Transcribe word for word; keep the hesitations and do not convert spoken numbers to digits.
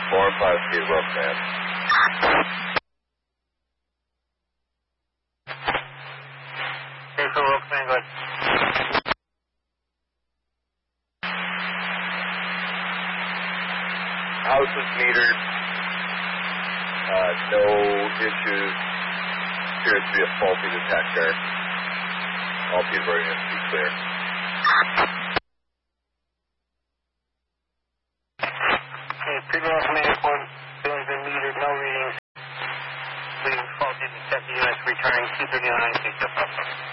four and five speed well command. Okay, for well command, go ahead. House is metered. Uh, no issues. Appears to be a faulty detector. All people are going to be clear. Okay, pre-roll command one. Bill's been metered, no readings. Leaving faulty detector units returning two thirty-nine, six up.